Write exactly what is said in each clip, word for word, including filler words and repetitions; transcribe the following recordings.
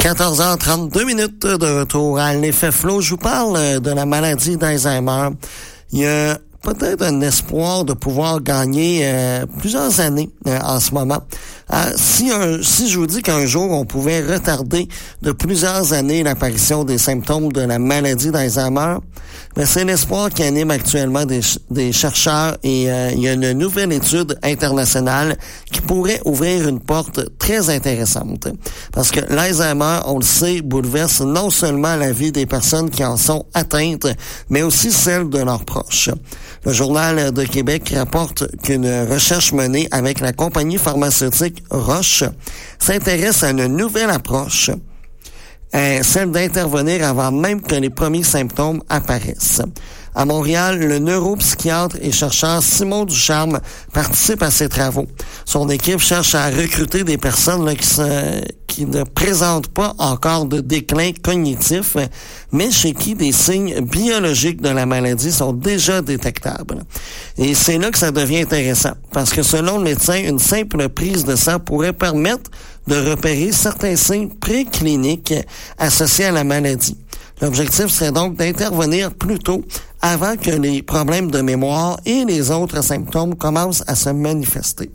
quatorze heures trente-deux minutes de retour à l'effet Flo. Je vous parle de la maladie d'Alzheimer. Il y a peut-être un espoir de pouvoir gagner euh, plusieurs années euh, en ce moment. Euh, si, un, si je vous dis qu'un jour, on pouvait retarder de plusieurs années l'apparition des symptômes de la maladie d'Alzheimer, ben c'est l'espoir qui anime actuellement des, des chercheurs et euh, il y a une nouvelle étude internationale qui pourrait ouvrir une porte très intéressante. Parce que l'Alzheimer, on le sait, bouleverse non seulement la vie des personnes qui en sont atteintes, mais aussi celle de leurs proches. Le Journal de Québec rapporte qu'une recherche menée avec la compagnie pharmaceutique Roche s'intéresse à une nouvelle approche, euh, celle d'intervenir avant même que les premiers symptômes apparaissent. À Montréal, le neuropsychiatre et chercheur Simon Ducharme participe à ces travaux. Son équipe cherche à recruter des personnes là, qui, se, qui ne présentent pas encore de déclin cognitif, mais chez qui des signes biologiques de la maladie sont déjà détectables. Et c'est là que ça devient intéressant, parce que selon le médecin, une simple prise de sang pourrait permettre de repérer certains signes précliniques associés à la maladie. L'objectif serait donc d'intervenir plus tôt avant que les problèmes de mémoire et les autres symptômes commencent à se manifester.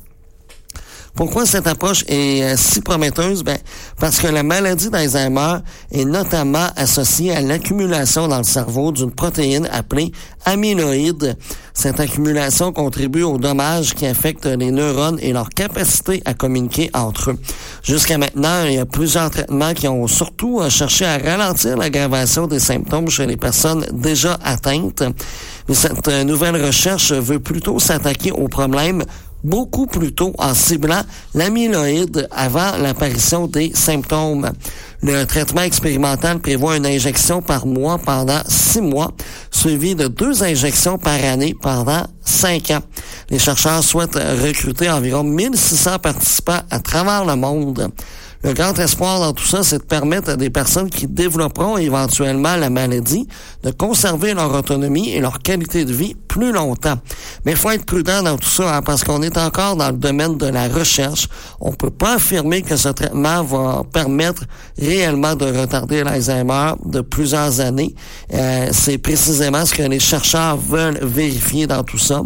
Pourquoi cette approche est euh, si prometteuse? Ben, parce que la maladie d'Alzheimer est notamment associée à l'accumulation dans le cerveau d'une protéine appelée amyloïde. Cette accumulation contribue aux dommages qui affectent les neurones et leur capacité à communiquer entre eux. Jusqu'à maintenant, il y a plusieurs traitements qui ont surtout cherché à ralentir l'aggravation des symptômes chez les personnes déjà atteintes. Mais cette nouvelle recherche veut plutôt s'attaquer aux problèmes beaucoup plus tôt en ciblant l'amyloïde avant l'apparition des symptômes. Le traitement expérimental prévoit une injection par mois pendant six mois, suivi de deux injections par année pendant cinq ans. Les chercheurs souhaitent recruter environ mille six cents participants à travers le monde. Le grand espoir dans tout ça, c'est de permettre à des personnes qui développeront éventuellement la maladie de conserver leur autonomie et leur qualité de vie plus longtemps. Mais il faut être prudent dans tout ça, hein, parce qu'on est encore dans le domaine de la recherche. On peut pas affirmer que ce traitement va permettre réellement de retarder l'Alzheimer de plusieurs années. Euh, c'est précisément ce que les chercheurs veulent vérifier dans tout ça.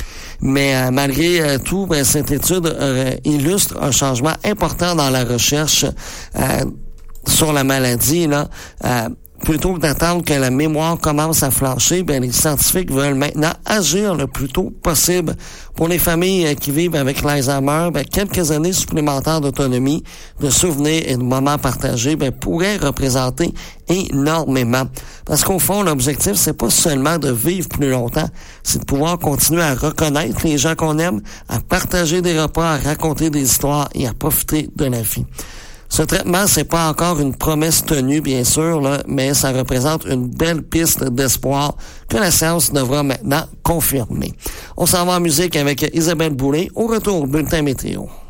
Mais euh, malgré euh, tout, ben, cette étude euh, illustre un changement important dans la recherche euh, sur la maladie. Là, euh, plutôt que d'attendre que la mémoire commence à flancher, ben, les scientifiques veulent maintenant agir le plus tôt possible. Pour les familles euh, qui vivent avec l'Alzheimer, ben, quelques années supplémentaires d'autonomie, de souvenirs et de moments partagés ben, pourraient représenter énormément. Parce qu'au fond, l'objectif, c'est pas seulement de vivre plus longtemps, c'est de pouvoir continuer à reconnaître les gens qu'on aime, à partager des repas, à raconter des histoires et à profiter de la vie. Ce traitement, c'est pas encore une promesse tenue, bien sûr, là, mais ça représente une belle piste d'espoir que la science devra maintenant confirmer. On s'en va en musique avec Isabelle Boulay. Au retour, bulletin météo.